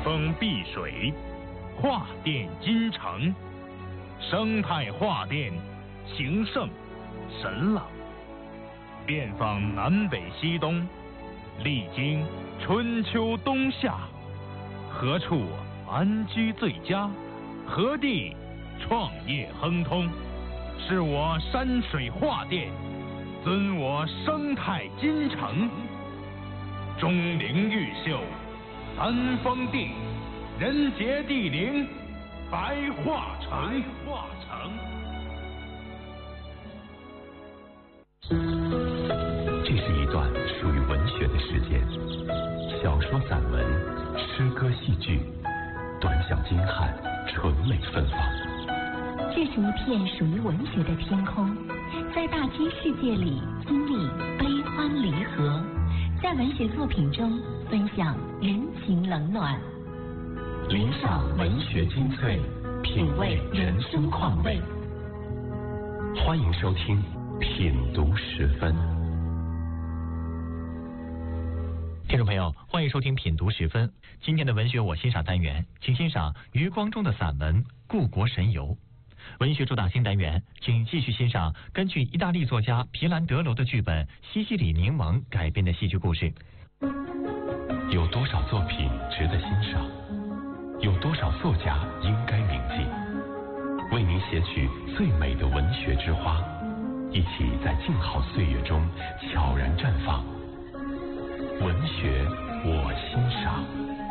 峰碧水，画殿金城，生态画殿，情圣神朗，遍访南北西东，历经春秋冬夏，何处安居最佳？何地创业亨通？是我山水画殿，尊我生态金城。钟灵毓秀，三峰地，人杰地灵，白化城。 这是一段属于文学的时间，小说、散文、诗歌、戏剧，短小精悍，纯美芬芳。 这是一片属于文学的天空，在大千世界里经历悲欢离合，在文学作品中分享人情冷暖， 聆赏文学精粹，品味人生况味。欢迎收听品读十分。 听众朋友，欢迎收听品读十分。今天的文学我欣赏单元，请欣赏余光中的散文《故国神游》。文学主打新单元，请继续欣赏根据意大利作家皮兰德罗的剧本《西西里柠檬》改编的戏剧故事。 有多少作品值得欣赏？有多少作家应该铭记？为您写取最美的文学之花，一起在静好岁月中悄然绽放。文学我欣赏。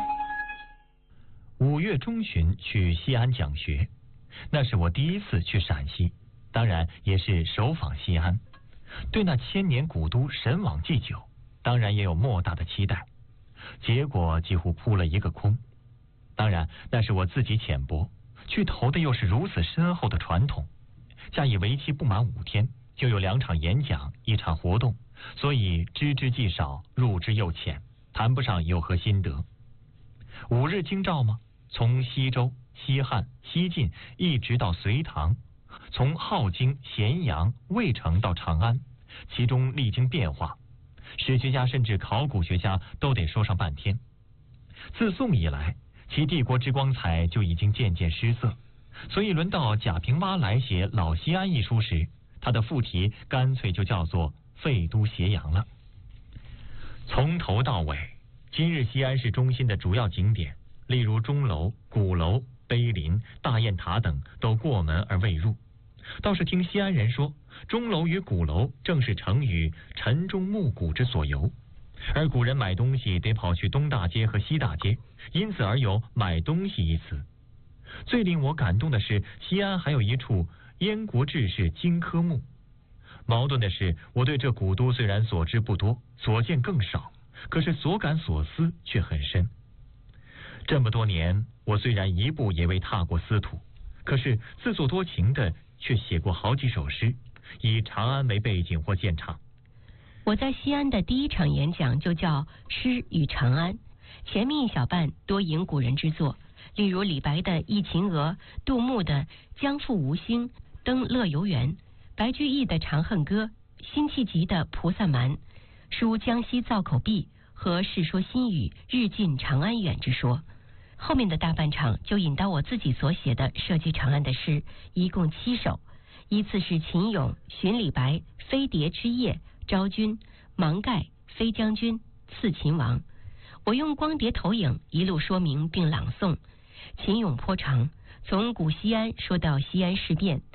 5月中旬去西安讲学，那是我第一次去陕西，当然也是首访西安。对那千年古都神往祭酒，当然也有莫大的期待，结果几乎扑了一个空。当然那是我自己浅薄，去投的又是如此深厚的传统，加以为期不满5天，就有2场演讲，1场活动，所以知之既少，入之又浅，谈不上有何心得。5日京兆吗？从西周、西汉、西晋一直到隋唐，从镐京、咸阳、渭城到长安，其中历经变化，史学家甚至考古学家都得说上半天。自宋以来，其帝国之光彩就已经渐渐失色，所以轮到贾平凹来写《老西安》一书时，他的副题干脆就叫做废都斜阳了。从头到尾，今日西安市中心的主要景点，例如钟楼、鼓楼、碑林、大雁塔等都过门而未入。倒是听西安人说，钟楼与鼓楼正是成语晨钟暮鼓之所由，而古人买东西得跑去东大街和西大街，因此而有买东西一词。最令我感动的是，西安还有一处燕国志士荆轲墓。矛盾的是，我对这古都虽然所知不多，所见更少，可是所感所思却很深。这么多年，我虽然一步也未踏过司土，可是自作多情的却写过好几首诗，以长安为背景或现场。 我在西安的第1场演讲就叫《诗与长安》，前面一小半多引古人之作，例如李白的《忆秦娥》，杜牧的《将赴吴兴》《登乐游原》，白居易的《长恨歌》，辛弃疾的《菩萨蛮》，书江西造口壁和《世说新语》日近长安远之说。后面的大半场就引到我自己所写的涉及长安的诗，一共7首，依次是秦咏、寻李白、飞蝶之夜、昭君、芒盖、飞将军、刺秦王。我用光碟投影一路说明并朗诵。秦咏颇长，从古西安说到西安事变，